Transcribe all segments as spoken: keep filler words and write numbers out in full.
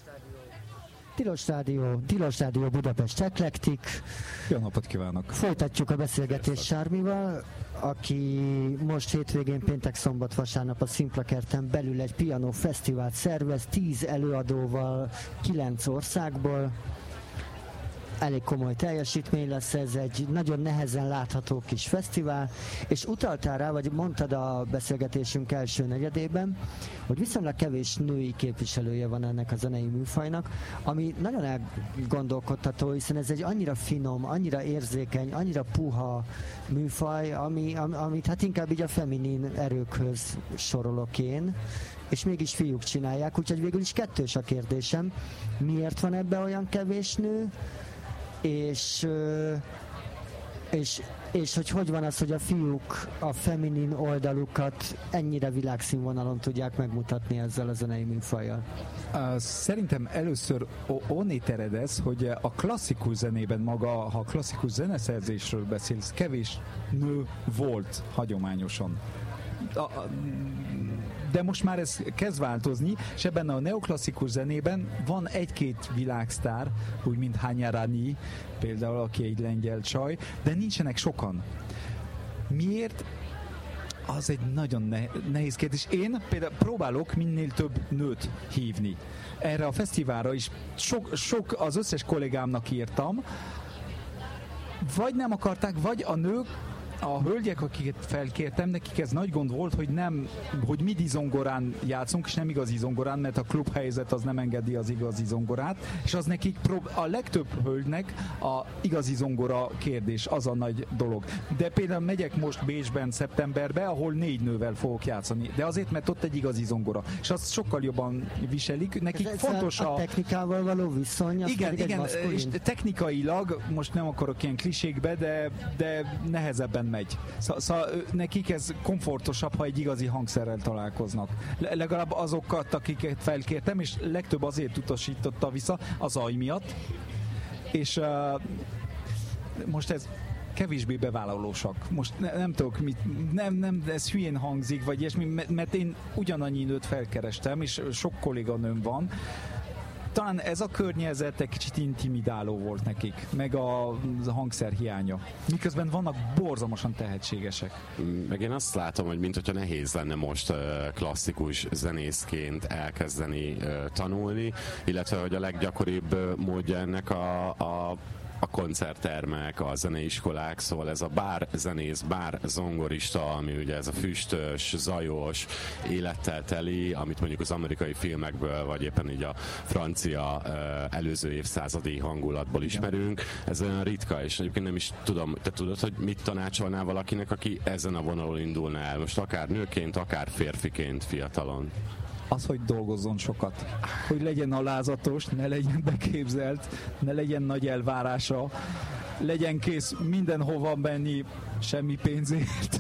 Tilos Rádió, Tilos Rádió Budapest Eklektik. Jó napot kívánok! Folytatjuk a beszélgetést Sármival, aki most hétvégén, péntek, szombat, vasárnap a Szimplakerten belül egy piano fesztivált szervez, tíz előadóval, kilenc országból. Elég komoly teljesítmény lesz ez, egy nagyon nehezen látható kis fesztivál, és utaltál rá, vagy mondtad a beszélgetésünk első negyedében, hogy viszonylag kevés női képviselője van ennek a zenei műfajnak, ami nagyon elgondolkodtató, hiszen ez egy annyira finom, annyira érzékeny, annyira puha műfaj, ami, am, amit hát inkább így a feminin erőkhöz sorolok én, és mégis fiúk csinálják, úgyhogy végül is kettős a kérdésem. Miért van ebben olyan kevés nő? És, és, és hogy hogy van az, hogy a fiúk a feminin oldalukat ennyire világszínvonalon tudják megmutatni ezzel a zenei műfajjal? Szerintem először onnét eredez, hogy a klasszikus zenében maga, ha a klasszikus zeneszerzésről beszélsz, kevés nő volt hagyományosan. A, de most már ez kezd változni, és ebben a neoklasszikus zenében van egy-két világsztár, úgy mint Hanya Rani, például, aki egy lengyel csaj, de nincsenek sokan. Miért? Az egy nagyon nehéz kérdés. Én például próbálok minél több nőt hívni. Erre a fesztiválra is sok, sok az összes kollégámnak írtam, vagy nem akarták, vagy a nők, a hölgyek, akiket felkértem, nekik ez nagy gond volt, hogy nem, hogy midi zongorán játszunk, és nem igazi zongorán, mert a klubhelyzet az nem engedi az igazi zongorát, és az nekik a legtöbb hölgynek a igazi zongora kérdés, az a nagy dolog. De például megyek most Bécsben szeptemberbe, ahol négy nővel fogok játszani, de azért, mert ott egy igazi zongora, és azt sokkal jobban viselik. Nekik ez fontos a, a... a technikával való viszony. Igen, igen, és technikailag, most nem akarok ilyen klisékbe, de, de nehezebben megy. Szóval szó, nekik ez komfortosabb, ha egy igazi hangszerrel találkoznak. Le- legalább azokat, akiket felkértem, és legtöbb azért utasította vissza az aj miatt, és uh, most ez kevésbé bevállalósak. Most ne, nem tudok mit, nem, nem, ez hülyén hangzik, vagy ilyesmi, mert én ugyanannyi nőt felkerestem, és sok kolléganőm van. Talán ez a környezet egy kicsit intimidáló volt nekik, meg a, a hangszer hiánya. Miközben vannak borzalmasan tehetségesek. Meg én azt látom, hogy mintha nehéz lenne most uh, klasszikus zenészként elkezdeni uh, tanulni, illetve hogy a leggyakoribb uh, módja ennek a, a a koncerttermek, a zeneiskolák, szóval ez a bár zenész, bár zongorista, ami ugye ez a füstös, zajos, élettel teli, amit mondjuk az amerikai filmekből, vagy éppen így a francia uh, előző évszázadi hangulatból ismerünk, ez olyan ritka, és egyébként nem is tudom, te tudod, hogy mit tanácsolnál valakinek, aki ezen a vonalon indulna el, most akár nőként, akár férfiként fiatalon? Az, hogy dolgozzon sokat. Hogy legyen alázatos, ne legyen beképzelt, ne legyen nagy elvárása, legyen kész mindenhova menni semmi pénzért.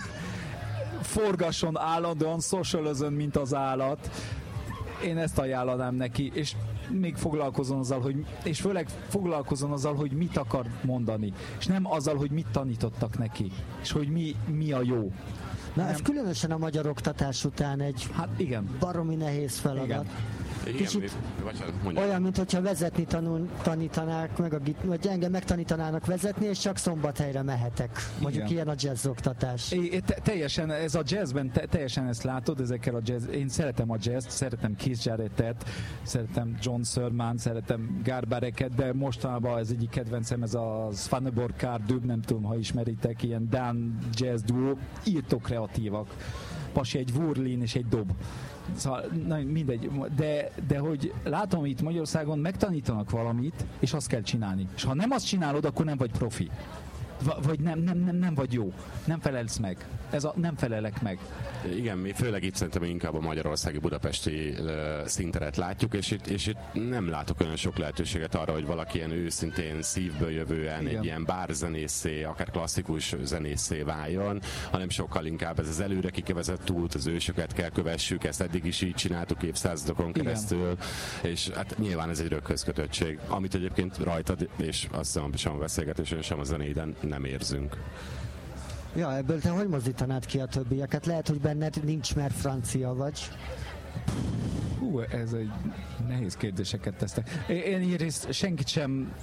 Forgasson állandóan, socializön, mint az állat. Én ezt ajánlanám neki, és még foglalkozon azzal, hogy, és főleg foglalkozon azzal, hogy mit akar mondani, és nem azzal, hogy mit tanítottak neki, és hogy mi, mi a jó. Na, ez különösen a magyar oktatás után egy hát igen. baromi nehéz feladat. Igen. Kicsit olyan, mintha vezetni tanul, tanítanák, meg a, vagy engem megtanítanának vezetni, és csak Szombathelyre mehetek. Mondjuk igen. Ilyen a jazz oktatás. É, te, teljesen, ez a jazzben, te, teljesen ezt látod, ezekkel a jazz, én szeretem a jazz, szeretem Keith Jarrettet, szeretem John Surman, szeretem Garbareket, de mostanában ez egyik kedvencem, ez a Svanneborg Kardub, nem tudom, ha ismeritek, ilyen Dan jazz duo, írtó kreatívak. Pasi egy Wurlin és egy dob. Szóval, na, mindegy, de, de hogy látom itt Magyarországon megtanítanak valamit, és azt kell csinálni. És ha nem azt csinálod, akkor nem vagy profi. V- vagy nem, nem, nem, nem vagy jó. Nem felelsz meg. Ez a nem felelek meg. Igen, mi főleg itt szerintem inkább a magyarországi, budapesti uh, színteret látjuk, és itt, és itt nem látok olyan sok lehetőséget arra, hogy valaki ilyen őszintén, szívből jövően igen. egy ilyen bárzenészé, akár klasszikus zenészé váljon, hanem sokkal inkább ez az előre kikevezett út, az ősöket kell kövessük, ezt eddig is így csináltuk évszázadokon keresztül, igen. és hát nyilván ez egy röghözkötöttség, amit egyébként rajtad, és azt hiszem, sem a beszélgetésen, sem a zenéden nem érzünk. Ja, ebből te hogy mozdítanád ki a többieket? Lehet, hogy benned nincs, mert francia vagy, Hú, ez egy nehéz kérdéseket tesztek. Én egyrészt senkit sem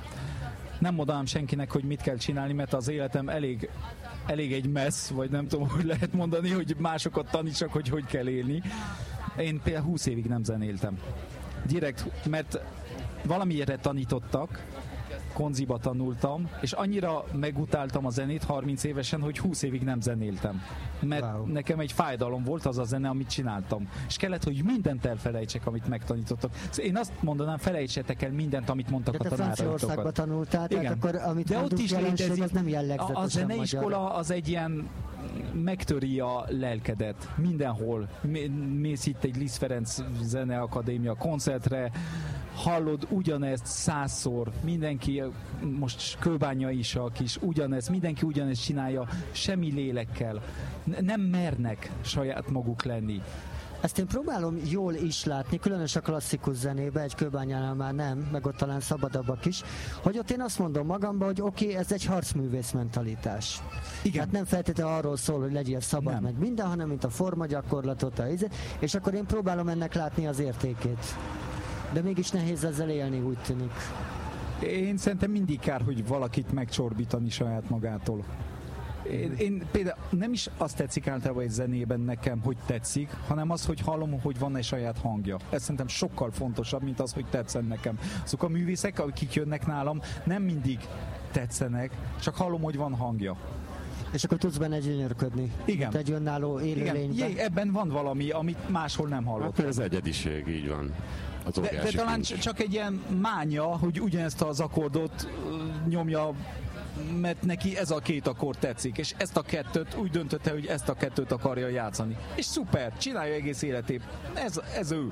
nem mondanám senkinek, hogy mit kell csinálni, mert az életem elég, elég egy messz, vagy nem tudom, hogy lehet mondani, hogy másokat tanítsak, hogy hogy kell élni. Én például húsz évig nem zenéltem. Direkt, mert valamire tanítottak, konziba tanultam, és annyira megutáltam a zenét harminc évesen, hogy húsz évig nem zenéltem. Mert wow. nekem egy fájdalom volt az a zene, amit csináltam. És kellett, hogy mindent elfelejtsek, amit megtanítottak. Szóval én azt mondanám, felejtsetek el mindent, amit mondtak de a tanáraitokat. De Franciaországban tanultál, tehát akkor amit de ott is létezik, az nem jellegzetesen a, a zeneiskola magyar. Az egy ilyen megtöri a lelkedet. Mindenhol. Mész itt egy Liszt Ferenc Zeneakadémia koncertre, hallod ugyanezt százszor, mindenki, most Kőbánya is, is ugyanezt, mindenki ugyanezt csinálja, semmi lélekkel. Nem mernek saját maguk lenni. Ezt én próbálom jól is látni, különös a klasszikus zenébe, egy Kőbányánál már nem, meg ott talán szabadabbak is, hogy ott én azt mondom magamba, hogy oké, okay, ez egy harcművész mentalitás. Igen. Hát nem feltétlenül arról szól, hogy legyél szabad nem. meg minden, hanem mint a formagyakorlatot, a íze, és akkor én próbálom ennek látni az értékét. De mégis nehéz ezzel élni, úgy tűnik. Én szerintem mindig kár, hogy valakit megcsorbítani saját magától. Én, én például nem is azt tetszik általában egy zenében nekem, hogy tetszik, hanem az, hogy hallom, hogy van egy saját hangja. Ez szerintem sokkal fontosabb, mint az, hogy tetszen nekem. Azok a művészek, akik jönnek nálam, nem mindig tetszenek, csak hallom, hogy van hangja. És akkor tudsz benne gyönyörködni. Igen. Te egy önálló élőlényben. Igen, ebben van valami, amit máshol nem hallott. Hát ez egyediség, így van. De, de talán kincs. Csak egy ilyen mánia, hogy ugyanezt az akkordot uh, nyomja, mert neki ez a két akkord tetszik, és ezt a kettőt úgy döntötte, hogy ezt a kettőt akarja játszani. És szuper, csinálja egész életét. Ez, ez ő.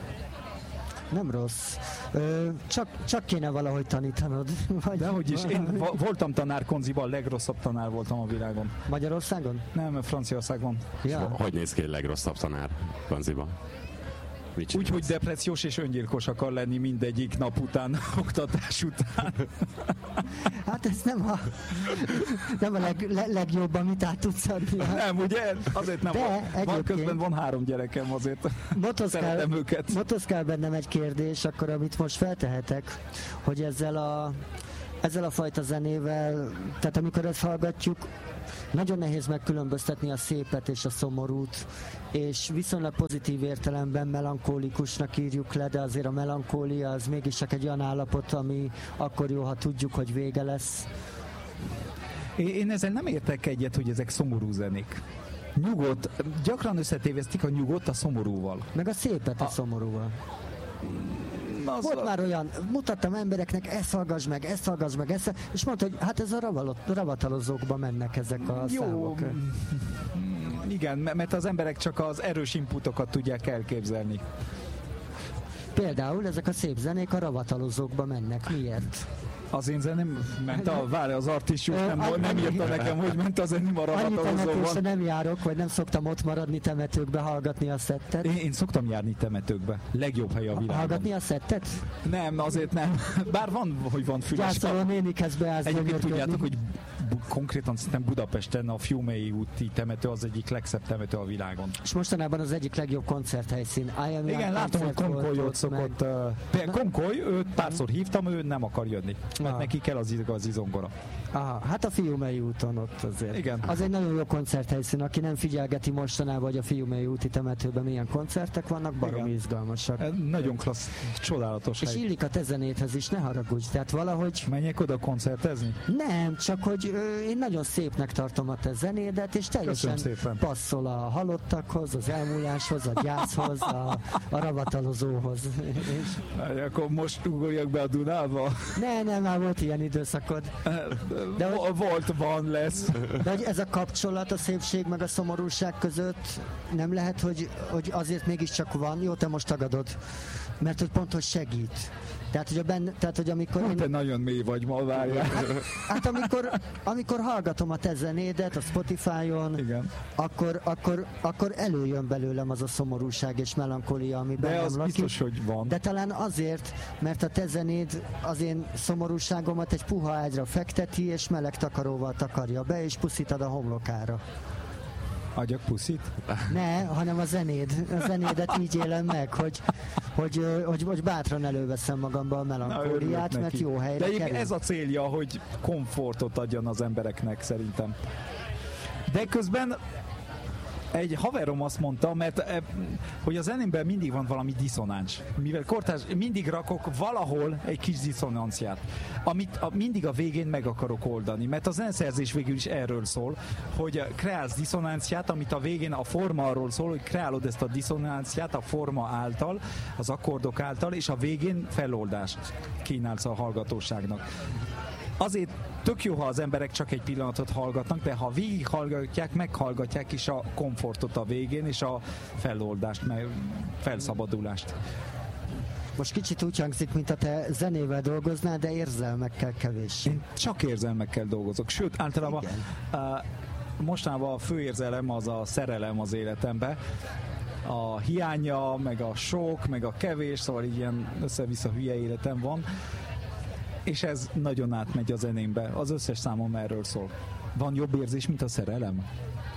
Nem rossz. Ö, csak, csak kéne valahogy tanítanod. Vagy dehogy is. Én voltam tanár konziban, a legrosszabb tanár voltam a világon. Magyarországon? Nem, Franciaországban. Ja. Hogy néz ki a legrosszabb tanár konziban? Úgy, hogy depressziós és öngyilkos akar lenni mindegyik nap után, oktatás után. Hát ez nem a, nem a leg, le, legjobb, amit át tudsz adni. Nem, ugye? Azért nem. De van, van közben van három gyerekem, azért szeretem őket. Motoszkál bennem egy kérdés, akkor amit most feltehetek, hogy ezzel a, ezzel a fajta zenével, tehát amikor ezt hallgatjuk, nagyon nehéz megkülönböztetni a szépet és a szomorút, és viszonylag pozitív értelemben melankólikusnak írjuk le, de azért a melankólia az mégis csak egy olyan állapot, ami akkor jó, ha tudjuk, hogy vége lesz. Én ezzel nem értek egyet, hogy ezek szomorú zenék. Nyugodt, gyakran összetévesztik a nyugodt a szomorúval. Meg a szépet a, a szomorúval. Az Volt a... már olyan, mutattam embereknek, ezt hallgass meg, ezt hallgass meg, ezt, és mondta, hogy hát ez a ravalot, ravatalozókba mennek ezek a Jó, számok. Igen, mert az emberek csak az erős inputokat tudják elképzelni. Például ezek a szép zenék a ravatalozókba mennek. Miért? Az én zeném ment a, várj, az artistus nem, nem írta nekem, hogy ment a zeném a ravatalozóban. Annyi temetésre nem járok, vagy nem szoktam ott maradni temetőkbe, hallgatni a szettet. Én, én szoktam járni temetőkbe. Legjobb hely a világon. Hallgatni a szettet? Nem, azért nem. Bár van, hogy van füles. Gyászoló néni kezd beállni. Egyébként tudjátok, hogy konkrétan szerintem Budapesten a Fiumei úti temető az egyik legszebb temető a világon. És mostanában az egyik legjobb koncerthelyszín. Igen, látom, hogy Konkolyot szokott. Uh, Konkoly, őt párszor hívtam, ő nem akar jönni. Mert Aha. neki kell az igazi zongora. Aha, hát a Fiumei úton ott azért. Igen. Az egy nagyon jó koncerthelyszín, aki nem figyelgeti mostanában, hogy a Fiumei úti temetőben milyen koncertek vannak, baromi izgalmasak. E, nagyon klassz, csodálatos És hely. illik a te zenéthez is, ne haragudj. Tehát valahogy... Menjek oda koncertezni? Nem, csak hogy ö, én nagyon szépnek tartom a te zenédet, és teljesen passzol a halottakhoz, az elmúláshoz, a gyászhoz, a, a ravatalozóhoz. És... Akkor most ugorjak be a Dunába? Ne, nem, már volt ilyen időszakod. De hogy, volt, van, lesz. De hogy ez a kapcsolat, a szépség meg a szomorúság között nem lehet, hogy, hogy azért mégiscsak van, jó, te most tagadod, mert hogy pont, hogy segít. Tehát, hogy, a benne, tehát, hogy amikor... Hát, én... Te nagyon mély vagy ma, várjál. Hát, hát amikor, amikor hallgatom a te zenédet a Spotify-on, igen. Akkor, akkor, akkor előjön belőlem az a szomorúság és melankólia, ami bennem lakik. De az biztos, hogy van. De talán azért, mert a te zenéd az én szomorúságomat egy puha ágyra fekteti, és meleg takaróval takarja be, és pusztítad a homlokára. Adjak puszit? Ne, hanem a zenéd. A zenédet így élem meg, hogy, hogy, hogy, hogy bátran előveszem magamba a melankóliát, mert neki. Jó helyre De kerül. Ez a célja, hogy komfortot adjon az embereknek szerintem. De közben egy haverom azt mondta, mert hogy a zenémben mindig van valami diszonáns. Mivel kortárs, mindig rakok valahol egy kis diszonanciát, amit a, mindig a végén meg akarok oldani. Mert a zeneszerzés végül is erről szól, hogy kreálsz diszonanciát, amit a végén a forma arról szól, hogy kreálod ezt a diszonanciát a forma által, az akkordok által, és a végén feloldást kínálsz a hallgatóságnak. Azért tök jó, ha az emberek csak egy pillanatot hallgatnak, de ha végig hallgatják, meghallgatják is a komfortot a végén, és a feloldást, felszabadulást. Most kicsit úgy hangzik, mint a te zenével dolgoznál, de érzelmekkel kevés. Én csak érzelmekkel dolgozok. Sőt, általában uh, mostanában a fő érzelem az a szerelem az életemben. A hiánya, meg a sok, meg a kevés, szóval ilyen össze-vissza hülye életem van. És ez nagyon átmegy a zenémbe. Az összes számom erről szól. Van jobb érzés, mint a szerelem?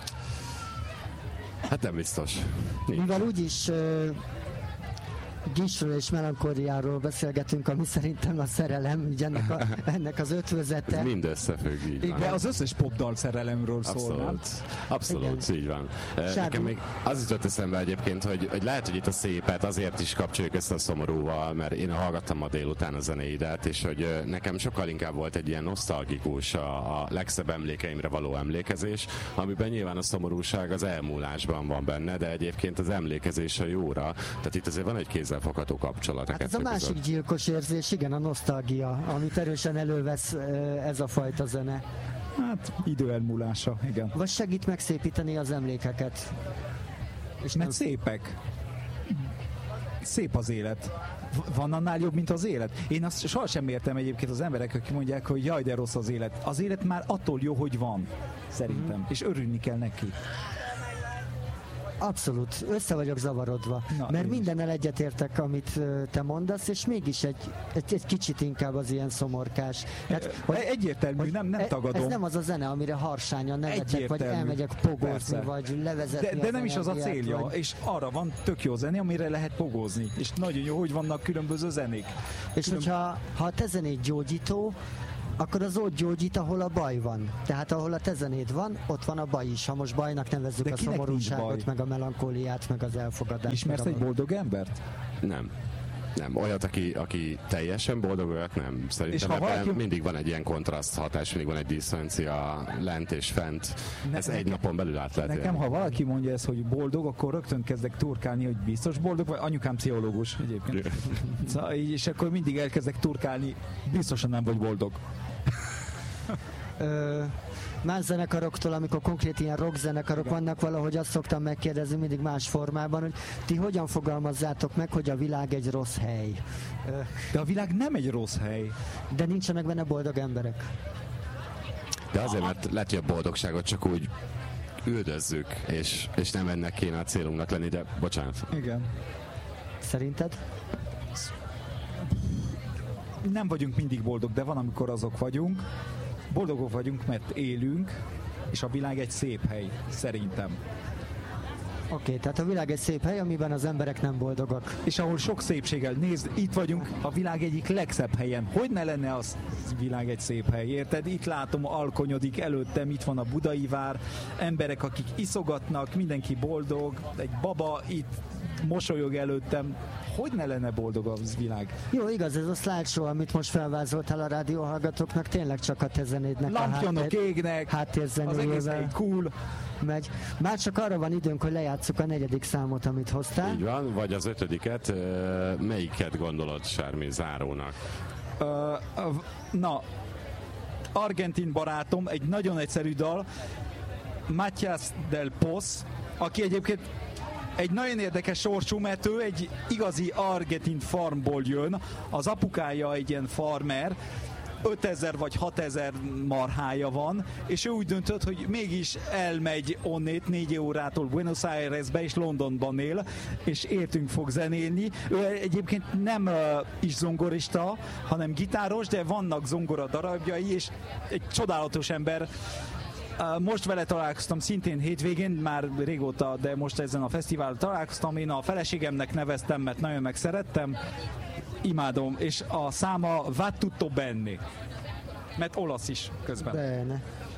Hát nem biztos. Nincs. Mivel úgyis uh, Gisről és melankóliáról beszélgetünk, ami szerintem a szerelem, ugye ennek, a, ennek az ötvözete. Mind összefügg, így van. De az összes popdal szerelemről szól, nem? Abszolút, igen. Így van. Sárbi. Nekem még az jutott eszembe egyébként, hogy, hogy lehet, hogy itt a szépet azért is kapcsoljuk össze a szomorúval, mert én hallgattam ma délután a zenéidet, és hogy nekem sokkal inkább volt egy ilyen nosztalgikus, a, a legszebb emlékeimre való emlékezés, amiben nyilván a szomorúság az elmúlásban van benne, de egyébként az emlékezés a jóra. Tehát itt azért van egy kézzelfogható kapcsolat. Hát ez a másik között. Gyilkos érzés, igen, a nosztalgia, amit erősen elővesz ez a fajta zene. Hát idő elmúlása, igen. Vagy segít megszépíteni az emlékeket. És mert nem... szépek. Szép az élet. Van annál jobb, mint az élet? Én azt sohasem értem egyébként az emberek, akik mondják, hogy jaj, de rossz az élet. Az élet már attól jó, hogy van, szerintem. Mm. És örülni kell neki. Abszolút, össze vagyok zavarodva, Na, mert mindennel egyetértek, amit te mondasz, és mégis egy, egy, egy kicsit inkább az ilyen szomorkás. Tehát, hogy, Egyértelmű, hogy nem, nem tagadom. Ez nem az a zene, amire harsányan nevetek, vagy elmegyek pogozni, Persze. vagy levezetni. De, de nem is az a célja, vagy... és arra van tök jó zene, amire lehet pogózni, és nagyon jó, hogy vannak különböző zenék. És Külön... hogyha ha a te zenéd gyógyító, akkor az ott gyógyít, ahol a baj van. Tehát ahol a te zenéd van, ott van a baj is. Ha most bajnak nevezzük De a szomorúságot, meg a melankóliát, meg az elfogadást. Ismersz egy boldog embert? Nem. Nem. Olyat, aki, aki teljesen boldog, olyat nem. Szerintem ebben valaki... mindig van egy ilyen kontraszt hatás, mindig van egy diszonancia lent és fent. Ne, Ez nekem, egy napon belül át lehet. Nekem, ha valaki mondja ezt, hogy boldog, akkor rögtön kezdek turkálni, hogy biztos boldog, vagy anyukám pszichológus egyébként. Szóval, és akkor mindig elkezdek turkálni, biztosan nem vagy boldog. Ö, más zenekaroktól, amikor konkrét ilyen rock zenekarok Igen. vannak, valahogy azt szoktam megkérdezni mindig más formában, hogy ti hogyan fogalmazzátok meg, hogy a világ egy rossz hely? Ö, de a világ nem egy rossz hely. De nincsenek benne boldog emberek. De azért, mert lehet, hogy a boldogságot csak úgy üldözzük, és, és nem ennek kéne a célunknak lenni, de bocsánat. Igen. Szerinted? Nem vagyunk mindig boldog, de van, amikor azok vagyunk. Boldogok vagyunk, mert élünk, és a világ egy szép hely, szerintem. Oké, okay, tehát a világ egy szép hely, amiben az emberek nem boldogak. És ahol sok szépséggel, nézd, itt vagyunk a világ egyik legszebb helyen. Hogy ne lenne az világ egy szép hely, érted? Itt látom, alkonyodik előttem, itt van a Budai vár, emberek, akik iszogatnak, mindenki boldog, egy baba itt mosolyog előttem. Hogy ne lenne boldog az világ? Jó, igaz, ez a slideshow, amit most felvázoltál a rádióhallgatóknak, tényleg csak a te zenédnek Lampionok a háttér, égnek, háttérzenéjével az egész cool. megy. Már csak arra van időnk, hogy lejátsszuk a negyedik számot, amit hoztál. Így van, vagy az ötödiket. Melyiket gondolod, Sármi, zárónak? Uh, uh, na, argentin barátom, egy nagyon egyszerű dal, Matías del Pos, aki egyébként egy nagyon érdekes sorsú, mert ő egy igazi argentin farmból jön, az apukája egy ilyen farmer, ötezer vagy hatezer marhája van, és ő úgy döntött, hogy mégis elmegy onnét négy órától Buenos Airesbe, és Londonban él, és értünk fog zenélni. Ő egyébként nem uh, is zongorista, hanem gitáros, de vannak zongora darabjai, és egy csodálatos ember. most vele találkoztam szintén hétvégén, már régóta, de most ezen a fesztiválon találkoztam. Én a feleségemnek neveztem, mert nagyon megszerettem. Imádom, és a száma Va tutto bene, mert olasz is közben. Bene.